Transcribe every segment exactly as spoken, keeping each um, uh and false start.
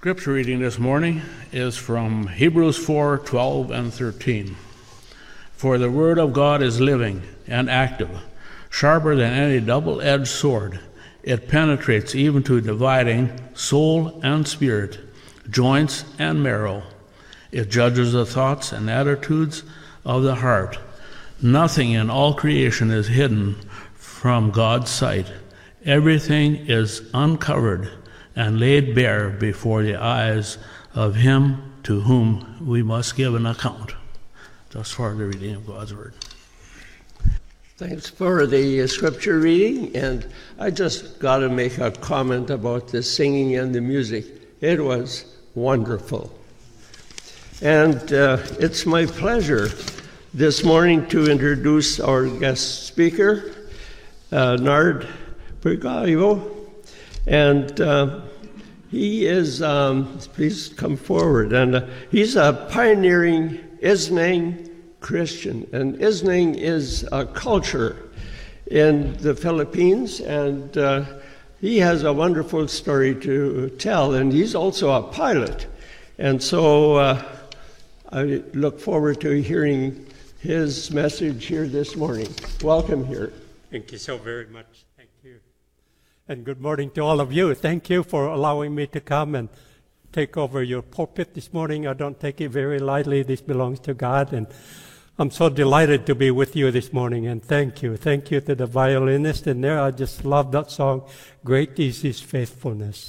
Scripture reading this morning is from Hebrews four, twelve and thirteen. For the word of God is living and active, sharper than any double-edged sword. It penetrates even to dividing soul and spirit, joints and marrow. It judges the thoughts and attitudes of the heart. Nothing in all creation is hidden from God's sight. Everything is uncovered and laid bare before the eyes of him to whom we must give an account. Thus far, the reading of God's word. Thanks for the uh, scripture reading, and I just got to make a comment about the singing and the music. It was wonderful. And uh, it's my pleasure this morning to introduce our guest speaker, uh, Nard Brigaio. And uh, he is, um, please come forward, and uh, he's a pioneering Isnang Christian. And Isnang is a culture in the Philippines, and uh, he has a wonderful story to tell, and he's also a pilot. And so uh, I look forward to hearing his message here this morning. Welcome here. Thank you so very much. Thank you. And good morning to all of you. Thank you for allowing me to come and take over your pulpit this morning. I don't take it very lightly. This belongs to God. And I'm so delighted to be with you this morning. And thank you. Thank you to the violinist in there. I just love that song, Great is His Faithfulness.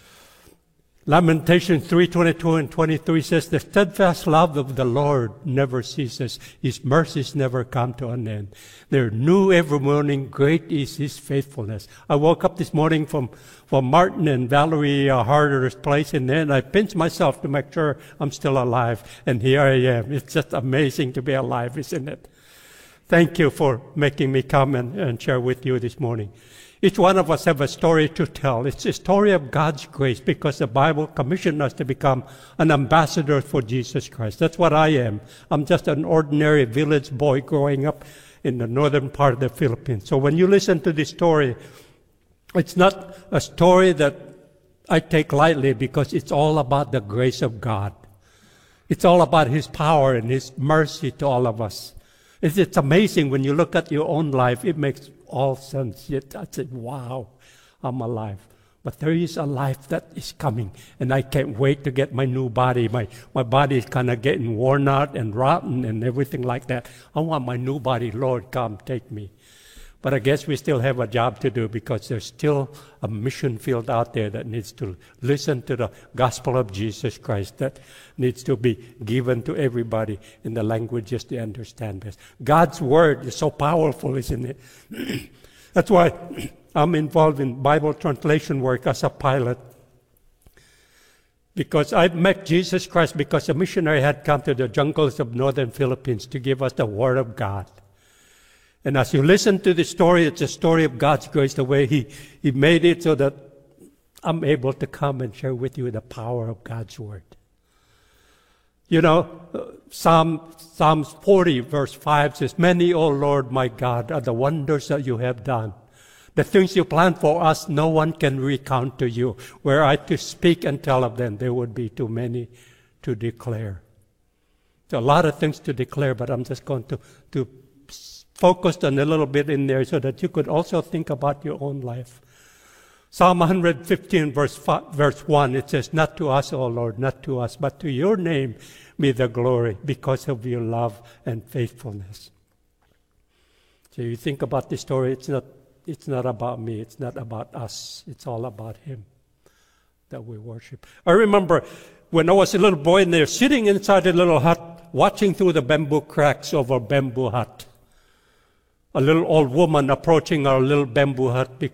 Lamentations three twenty-two and twenty-three says, the steadfast love of the Lord never ceases. His mercies never come to an end. They're new every morning. Great is His faithfulness. I woke up this morning from, from Martin and Valerie uh, Harder's place, and then I pinched myself to make sure I'm still alive. And here I am. It's just amazing to be alive, isn't it? Thank you for making me come and, and share with you this morning. Each one of us have a story to tell. It's a story of God's grace because the Bible commissioned us to become an ambassador for Jesus Christ. That's what I am. I'm just an ordinary village boy growing up in the northern part of the Philippines. So when you listen to this story, it's not a story that I take lightly because it's all about the grace of God. It's all about His power and His mercy to all of us. It's, it's amazing when you look at your own life. It makes all sense. Yet I said, wow, I'm alive. But there is a life that is coming, and I can't wait to get my new body. My, my body is kind of getting worn out and rotten and everything like that. I want my new body. Lord, come, take me. But I guess we still have a job to do because there's still a mission field out there that needs to listen to the gospel of Jesus Christ, that needs to be given to everybody in the languages they understand best. God's word is so powerful, isn't it? That's why I'm involved in Bible translation work as a pilot. Because I met Jesus Christ because a missionary had come to the jungles of northern Philippines to give us the word of God. And as you listen to the story, it's a story of God's grace, the way He, he made it so that I'm able to come and share with you the power of God's Word. You know, Psalm, Psalms forty, verse five says, many, O Lord, my God, are the wonders that you have done. The things you planned for us, no one can recount to you. Were I to speak and tell of them, there would be too many to declare. There's a lot of things to declare, but I'm just going to, to focused on a little bit in there so that you could also think about your own life. Psalm one fifteen, verse, five, verse one, it says, not to us, O Lord, not to us, but to your name be the glory because of your love and faithfulness. So you think about this story, it's not, it's not about me, it's not about us, it's all about Him that we worship. I remember when I was a little boy and they're sitting inside a little hut, watching through the bamboo cracks of our bamboo hut. A little old woman approaching our little bamboo hut